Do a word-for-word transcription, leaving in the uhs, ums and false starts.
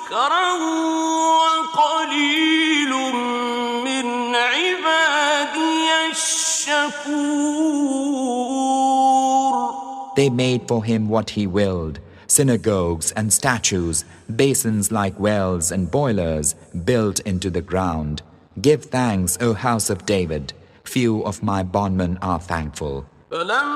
مستكرا وقليل من عبادي الشكور. They made for him what he willed, synagogues and statues, basins like wells and boilers built into the ground. Give thanks, O house of David. Few of my bondmen are thankful.